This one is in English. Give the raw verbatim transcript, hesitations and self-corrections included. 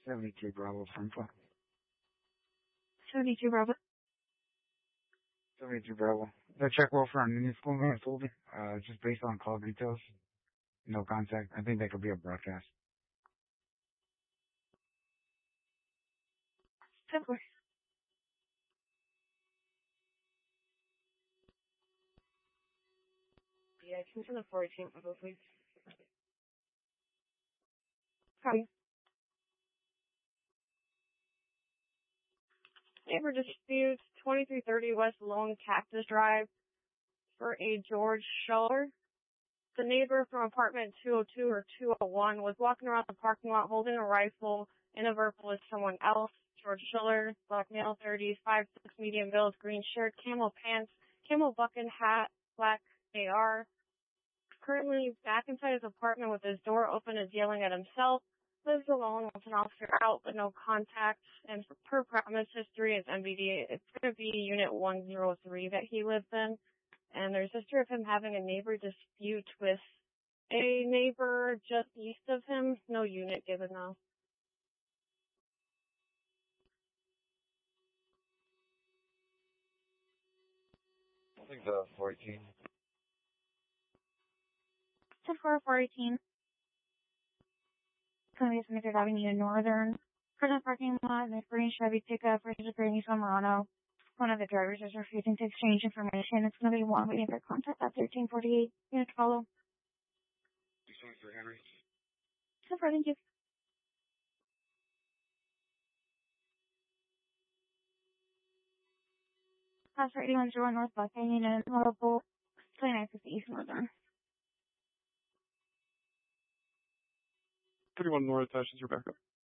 seventy-two Bravo from seventy-two Bravo. seventy-two Bravo. The check roll for our Union School man told me, uh, just based on call details. No contact. I think that could be a broadcast. ten four. Yeah, can you turn the four eighteen Bravo, please? Copy. Neighbor dispute twenty-three thirty West Lone Cactus Drive for a George Schuller. The neighbor from apartment two oh two or two oh one was walking around the parking lot holding a rifle in a verbal with someone else. George Schuller, black male, thirties, five six, medium build, green shirt, camel pants, camel bucket hat, black A R. Currently back inside his apartment with his door open, is yelling at himself. Lives alone with an officer out, but no contact. And per promise history is M V D. It's going to be Unit one oh three that he lives in. And there's history of him having a neighbor dispute with a neighbor just east of him. No unit given though. I think the fourteen. ten four, four eighteen. Columbia Cemetery Avenue in Northern. Present parking lot in a green Chevy pickup versus a green Nissan Murano. One of the drivers is refusing to exchange information. It's going to be one waiting for contact at thirteen forty-eight. Unit to follow. six one three Henry. ten four, thank you. Pass for eighty-one oh one North Buck Canyon and multiple twenty-nine fifty East Northern. thirty-one North, Ashes, Rebecca.